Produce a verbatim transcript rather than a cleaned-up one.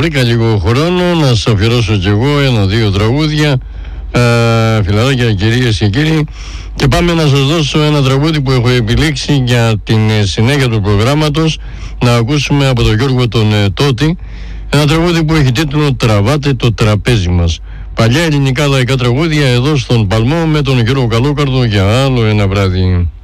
βρήκα λίγο χρόνο να σας αφιερώσω κι εγώ ένα-δύο τραγούδια, ε, φιλαράκια κυρίες και κύριοι, και πάμε να σας δώσω ένα τραγούδι που έχω επιλέξει για την συνέχεια του προγράμματος, να ακούσουμε από τον Γιώργο τον ε, Τότη, ένα τραγούδι που έχει τίτλο «Τραβάτε το τραπέζι μας». Παλιά ελληνικά λαϊκά τραγούδια εδώ στον Παλμό με τον Γιώργο Καλόκαρδο για άλλο ένα βράδυ.